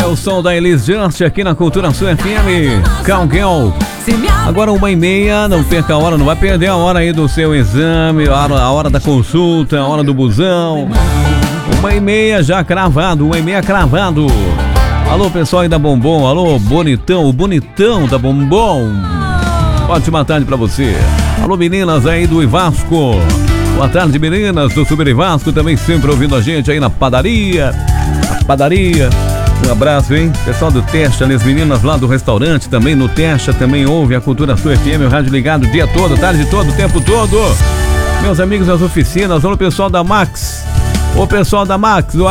o som da Elis Just aqui na Cultura Sul FM. Cowgirl. Agora 1h30, não perca a hora, não vai perder a hora aí do seu exame, a hora da consulta, a hora do busão. 1h30 já cravado, 1h30 cravado. Alô, pessoal aí da Bombom, alô, bonitão, o bonitão da Bombom. Ótima tarde pra você. Alô, meninas aí do Ivasco. Boa tarde, meninas do Super Ivasco, também sempre ouvindo a gente aí na padaria. Um abraço, hein? Pessoal do Testa, as meninas lá do restaurante também, no Testa, também ouve a Cultura Sul FM, o rádio ligado o dia todo, tarde todo, o tempo todo. Meus amigos das oficinas, alô, pessoal da Max. O pessoal da Max,